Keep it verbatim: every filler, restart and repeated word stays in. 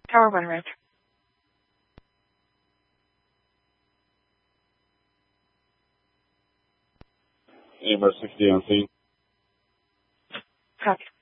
Tower one range. Air sixty on scene. Copy.